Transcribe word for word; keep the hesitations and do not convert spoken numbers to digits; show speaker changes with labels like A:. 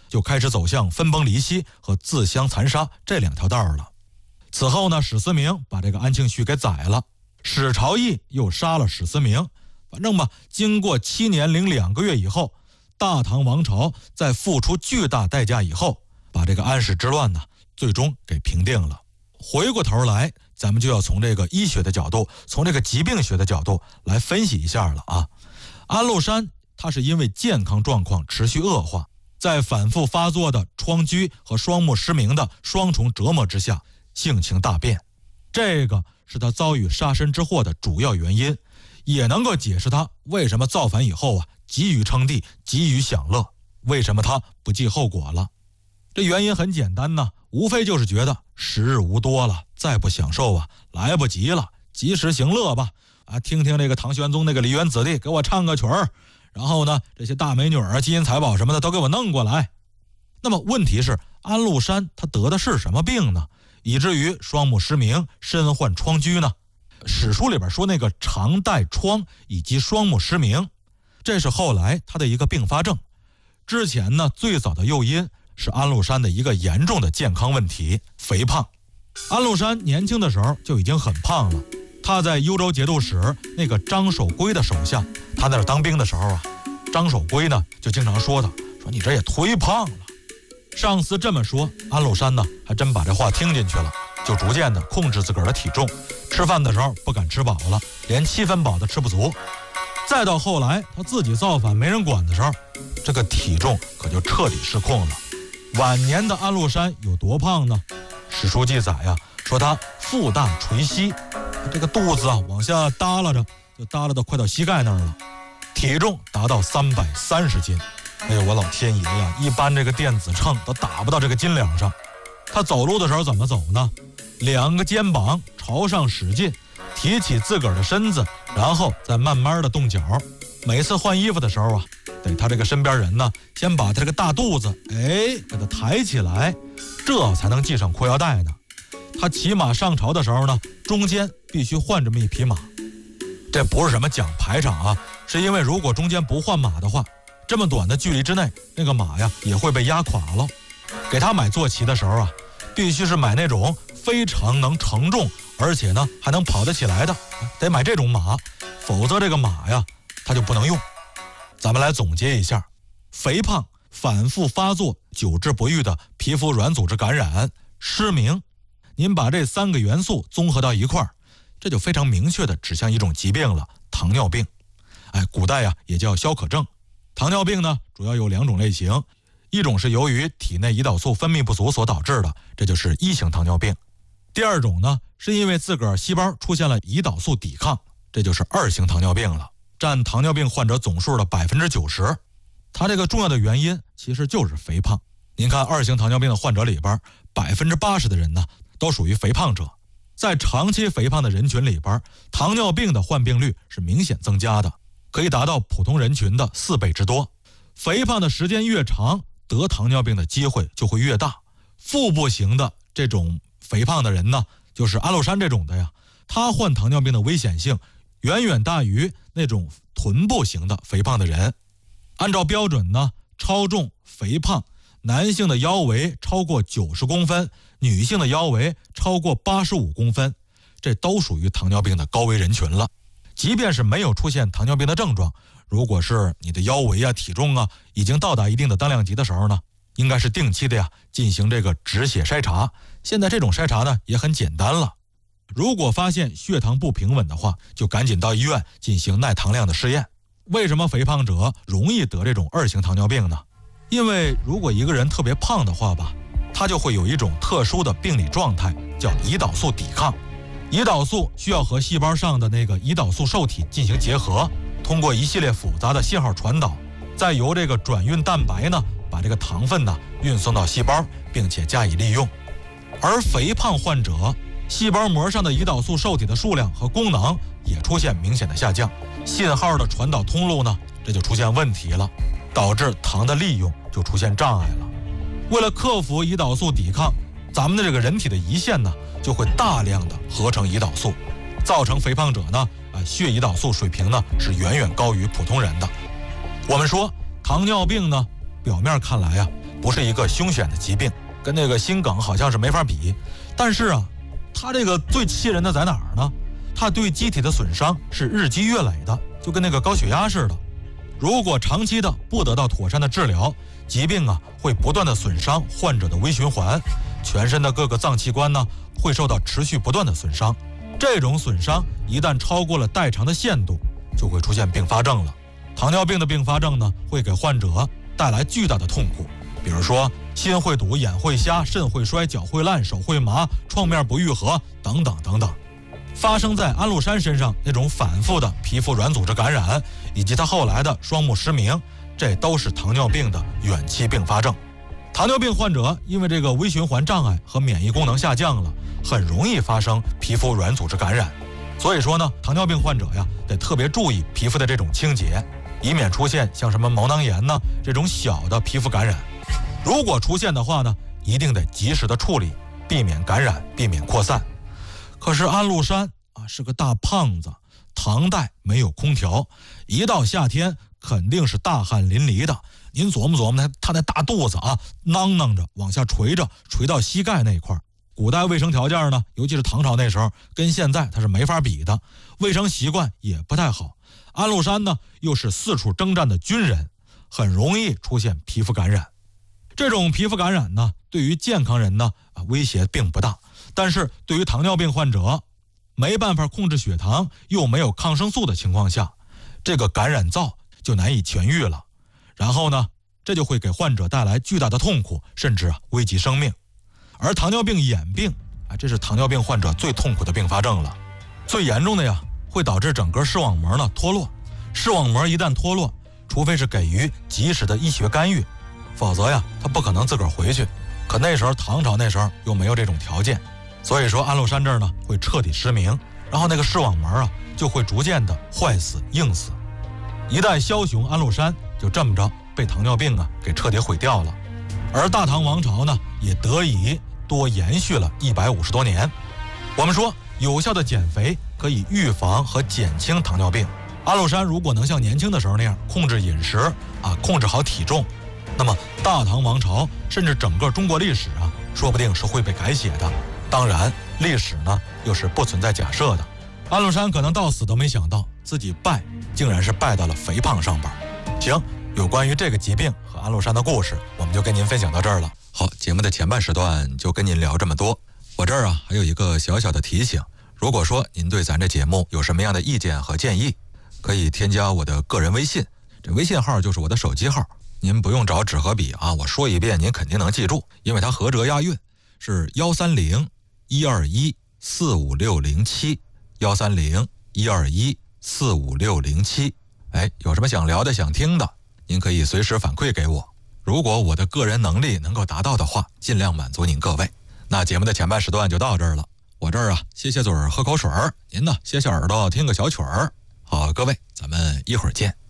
A: 就开始走向分崩离析和自相残杀这两条道了。此后呢，史思明把这个安庆绪给宰了，史朝义又杀了史思明。反正吧，经过七年零两个月以后，大唐王朝在付出巨大代价以后，把这个安史之乱呢，最终给平定了。回过头来，咱们就要从这个医学的角度，从这个疾病学的角度来分析一下了啊。安禄山他是因为健康状况持续恶化，在反复发作的疮疽和双目失明的双重折磨之下，性情大变，这个是他遭遇杀身之祸的主要原因，也能够解释他为什么造反以后啊急于称帝，急于享乐，为什么他不计后果了。这原因很简单呢，无非就是觉得时日无多了，再不享受啊来不及了，及时行乐吧啊，听听这个唐玄宗那个梨园子弟给我唱个曲儿，然后呢这些大美女啊金银财宝什么的都给我弄过来。那么问题是，安禄山他得的是什么病呢，以至于双目失明，身患疮疽呢？史书里边说那个常带疮以及双目失明，这是后来他的一个并发症。之前呢，最早的诱因是安禄山的一个严重的健康问题，肥胖。安禄山年轻的时候就已经很胖了，他在幽州节度使那个张守珪的手下，他在那当兵的时候啊，张守珪呢就经常说他，说你这也忒胖了。上司这么说，安禄山呢还真把这话听进去了，就逐渐的控制自个儿的体重，吃饭的时候不敢吃饱了，连七分饱的吃不足。再到后来他自己造反没人管的时候，这个体重可就彻底失控了。晚年的安禄山有多胖呢？史书记载呀、啊，说他腹大垂膝，这个肚子啊往下耷拉着，就耷拉到快到膝盖那儿了，体重达到三百三十斤。哎呦，我老天爷呀！一般这个电子秤都打不到这个斤两上。他走路的时候怎么走呢？两个肩膀朝上使劲，提起自个儿的身子，然后再慢慢的动脚。每次换衣服的时候啊，得他这个身边人呢，先把他这个大肚子，哎，给他抬起来，这才能系上裤腰带呢。他骑马上朝的时候呢，中间必须换这么一匹马。这不是什么讲排场啊，是因为如果中间不换马的话，这么短的距离之内，那个马呀也会被压垮了。给他买坐骑的时候啊，必须是买那种非常能承重，而且呢还能跑得起来的，得买这种马，否则这个马呀他就不能用。咱们来总结一下，肥胖、反复发作、久治不愈的皮肤软组织感染、失明，您把这三个元素综合到一块儿，这就非常明确地指向一种疾病了，糖尿病。哎，古代呀也叫消可症。糖尿病呢，主要有两种类型，一种是由于体内胰岛素分泌不足所导致的，这就是一型糖尿病；第二种呢，是因为自个儿细胞出现了胰岛素抵抗，这就是二型糖尿病了，占糖尿病患者总数的百分之九十。它这个重要的原因其实就是肥胖。您看，二型糖尿病的患者里边，百分之八十的人呢，都属于肥胖者。在长期肥胖的人群里边，糖尿病的患病率是明显增加的，可以达到普通人群的四倍之多。肥胖的时间越长，得糖尿病的机会就会越大。腹部型的这种肥胖的人呢，就是安禄山这种的呀，他患糖尿病的危险性远远大于那种臀部型的肥胖的人。按照标准呢，超重、肥胖，男性的腰围超过九十公分，女性的腰围超过八十五公分，这都属于糖尿病的高危人群了。即便是没有出现糖尿病的症状，如果是你的腰围啊、体重啊已经到达一定的当量级的时候呢，应该是定期的呀进行这个止血筛查。现在这种筛查呢也很简单了，如果发现血糖不平稳的话，就赶紧到医院进行耐糖量的试验。为什么肥胖者容易得这种二型糖尿病呢？因为如果一个人特别胖的话吧，他就会有一种特殊的病理状态，叫胰岛素抵抗。胰岛素需要和细胞上的那个胰岛素受体进行结合，通过一系列复杂的信号传导，再由这个转运蛋白呢，把这个糖分呢运送到细胞，并且加以利用。而肥胖患者，细胞膜上的胰岛素受体的数量和功能也出现明显的下降，信号的传导通路呢，这就出现问题了，导致糖的利用就出现障碍了。为了克服胰岛素抵抗，咱们的这个人体的胰腺呢，就会大量的合成胰岛素，造成肥胖者呢，啊，血胰岛素水平呢是远远高于普通人的。我们说糖尿病呢，表面看来呀， 不是一个凶险的疾病，跟那个心梗好像是没法比。但是啊，它这个最气人的在哪儿呢？它对机体的损伤是日积月累的，就跟那个高血压似的。如果长期的不得到妥善的治疗，疾病啊会不断的损伤患者的微循环，全身的各个脏器官呢会受到持续不断的损伤。这种损伤一旦超过了代偿的限度，就会出现并发症了。糖尿病的并发症呢，会给患者带来巨大的痛苦，比如说心会堵、眼会瞎、肾会衰、脚会烂、手会麻、创面不愈合等等等等。发生在安禄山身上那种反复的皮肤软组织感染，以及他后来的双目失明，这都是糖尿病的远期并发症。糖尿病患者因为这个微循环障碍和免疫功能下降了，很容易发生皮肤软组织感染。所以说呢，糖尿病患者呀，得特别注意皮肤的这种清洁，以免出现像什么毛囊炎呢这种小的皮肤感染。如果出现的话呢，一定得及时的处理，避免感染，避免扩散。可是安禄山啊是个大胖子，唐代没有空调，一到夏天肯定是大汗淋漓的。您琢磨琢磨他他那大肚子啊，囔囔着往下垂着，垂到膝盖那一块。古代卫生条件呢，尤其是唐朝那时候，跟现在它是没法比的，卫生习惯也不太好。安禄山呢又是四处征战的军人，很容易出现皮肤感染。这种皮肤感染呢，对于健康人呢啊威胁并不大，但是对于糖尿病患者，没办法控制血糖又没有抗生素的情况下，这个感染灶就难以痊愈了。然后呢，这就会给患者带来巨大的痛苦，甚至啊危及生命。而糖尿病眼病啊，这是糖尿病患者最痛苦的并发症了。最严重的呀，会导致整个视网膜呢脱落。视网膜一旦脱落，除非是给予及时的医学干预，否则呀，他不可能自个儿回去。可那时候唐朝那时候又没有这种条件，所以说安禄山这儿呢会彻底失明，然后那个视网膜啊就会逐渐的坏死硬死。一代枭雄安禄山就这么着被糖尿病啊给彻底毁掉了。而大唐王朝呢也得以多延续了一百五十多年。我们说有效的减肥可以预防和减轻糖尿病。安禄山如果能像年轻的时候那样控制饮食啊，控制好体重，那么大唐王朝甚至整个中国历史啊，说不定是会被改写的。当然，历史呢又是不存在假设的。安禄山可能到死都没想到自己败，竟然是败到了肥胖上边。行，有关于这个疾病和安禄山的故事，我们就跟您分享到这儿了。好，节目的前半时段就跟您聊这么多。我这儿啊还有一个小小的提醒，如果说您对咱这节目有什么样的意见和建议，可以添加我的个人微信，这微信号就是我的手机号，您不用找纸和笔啊，我说一遍您肯定能记住，因为它合辙押韵，是幺三零一二一四五六零七，幺三零一二一四五六零七。哎，有什么想聊的、想听的，您可以随时反馈给我。如果我的个人能力能够达到的话，尽量满足您各位。那节目的前半时段就到这儿了，我这儿啊歇歇嘴儿喝口水儿，您呢歇歇耳朵听个小曲儿。好，各位，咱们一会儿见。